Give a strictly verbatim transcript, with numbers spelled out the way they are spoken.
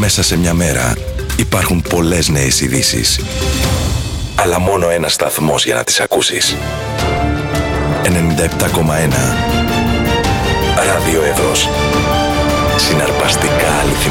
Μέσα σε μια μέρα υπάρχουν πολλές νέες ειδήσεις. Αλλά μόνο ένας σταθμός για να τις ακούσεις. ενενήντα επτά κόμμα ένα Ραδιό Εύρος. Συναρπαστικά αληθινά.